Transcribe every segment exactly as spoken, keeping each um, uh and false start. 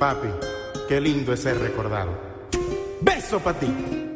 Papi, qué lindo es ser recordado. Beso para ti.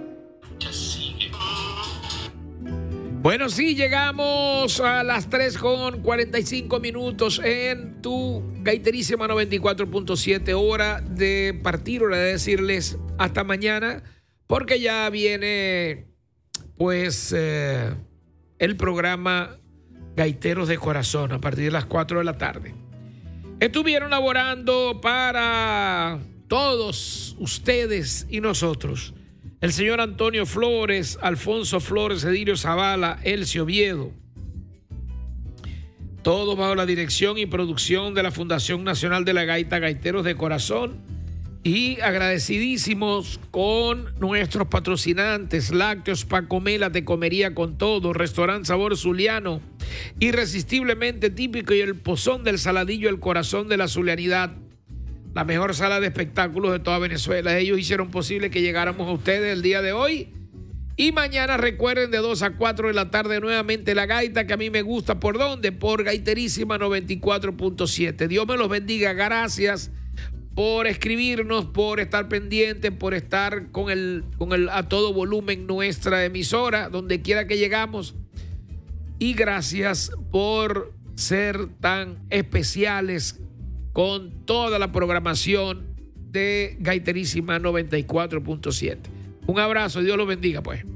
Bueno, sí, llegamos a las tres con cuarenta y cinco minutos en tu Gaiterísima noventa y cuatro punto siete. Hora de partir, hora de decirles hasta mañana, porque ya viene, pues, eh, el programa Gaiteros de Corazón a partir de las cuatro de la tarde. Estuvieron laborando para todos ustedes y nosotros el señor Antonio Flores, Alfonso Flores, Edilio Zavala, Elcio Oviedo. Todos bajo la dirección y producción de la Fundación Nacional de la Gaita, Gaiteros de Corazón. Y agradecidísimos con nuestros patrocinantes, Lácteos Pacomela, te comería con todo, Restaurante Sabor Zuliano, irresistiblemente típico, y el Pozón del Saladillo, el corazón de la zulianidad. La mejor sala de espectáculos de toda Venezuela. Ellos hicieron posible que llegáramos a ustedes el día de hoy. Y mañana recuerden de dos a cuatro de la tarde nuevamente la gaita que a mí me gusta. ¿Por dónde? Por Gaiterísima noventa y cuatro punto siete. Dios me los bendiga. Gracias por escribirnos, por estar pendientes, por estar con el, con el a todo volumen nuestra emisora, donde quiera que llegamos. Y gracias por ser tan especiales con toda la programación de Gaiterísima noventa y cuatro punto siete. Un abrazo, Dios los bendiga, pues.